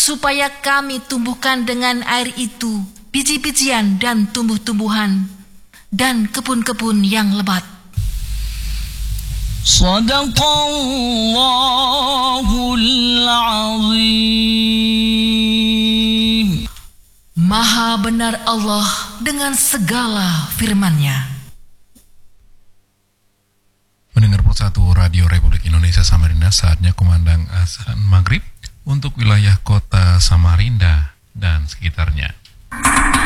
supaya kami tumbuhkan dengan air itu biji-bijian dan tumbuh-tumbuhan dan kebun-kebun yang lebat. Shadaqallahul azim. Maha benar Allah dengan segala firman-Nya. Mendengar Persatu Radio Republik Indonesia Samarinda, saatnya kumandang azan maghrib untuk wilayah kota Samarinda dan sekitarnya.